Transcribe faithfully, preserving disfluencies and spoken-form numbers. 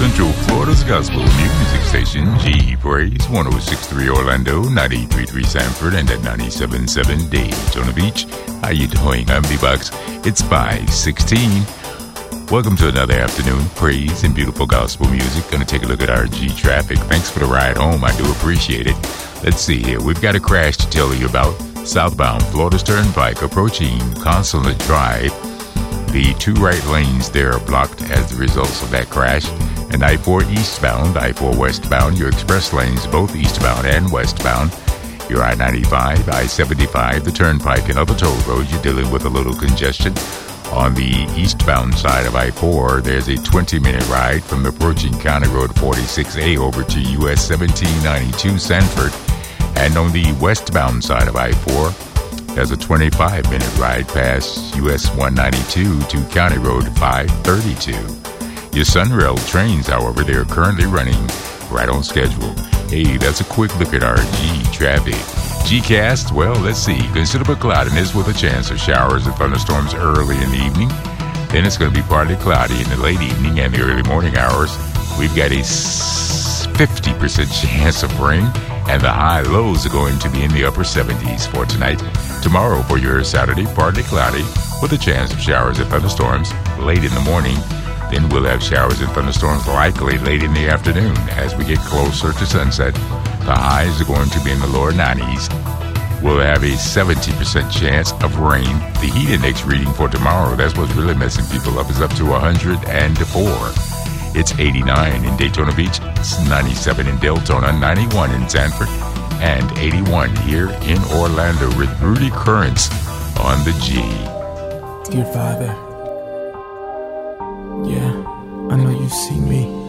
Central Florida's gospel music station, G Praise, one oh six point three Orlando, ninety-three point three Sanford, and at ninety-seven point seven Daytona Beach. How you doing? I'm B-Box. It's five sixteen. Welcome to another afternoon, praise and beautiful gospel music. Going to take a look at our G traffic. Thanks for the ride home. I do appreciate it. Let's see here. We've got a crash to tell you about. Southbound Florida's Turnpike approaching Consulate Drive. The two right lanes there are blocked as the result of that crash. And I four eastbound, I four westbound, your express lanes both eastbound and westbound. Your I ninety-five, I seventy-five, the Turnpike, and other toll roads, you're dealing with a little congestion. On the eastbound side of I four, there's a twenty-minute ride from approaching County Road forty-six A over to U S seventeen ninety-two Sanford. And on the westbound side of I four, there's a twenty-five minute ride past U S one ninety-two to County Road five thirty-two. Your Sunrail trains, however, they're currently running right on schedule. Hey, that's a quick look at our G traffic. G-Cast, well, let's see. Considerable cloudiness with a chance of showers and thunderstorms early in the evening. Then it's going to be partly cloudy in the late evening and the early morning hours. We've got a fifty percent chance of rain, and the high lows are going to be in the upper seventies for tonight. Tomorrow for your Saturday, partly cloudy with a chance of showers and thunderstorms late in the morning. Then we'll have showers and thunderstorms likely late in the afternoon as we get closer to sunset. The highs are going to be in the lower nineties. We'll have a seventy percent chance of rain. The heat index reading for tomorrow, that's what's really messing people up, is up to one hundred four. It's eighty-nine in Daytona Beach, it's ninety-seven in Deltona, ninety-one in Sanford, and eighty-one here in Orlando with Rudy Currents on the G. Dear Father, yeah, I know you see me.